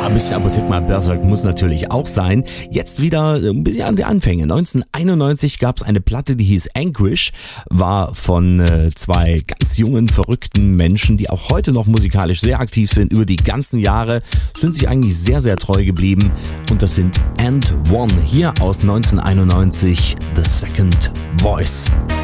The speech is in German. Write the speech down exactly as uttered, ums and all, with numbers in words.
ein bisschen Apotheke mal Berserk muss natürlich auch sein. Jetzt wieder ein bisschen an die Anfänge. neunzehnhunderteinundneunzig gab es eine Platte, die hieß Anguish, war von äh, zwei ganz jungen, verrückten Menschen, die auch heute noch musikalisch sehr aktiv sind. Über die ganzen Jahre sind sich eigentlich sehr, sehr treu geblieben. Und das sind And One, hier aus neunzehnhunderteinundneunzig, The Second Voice.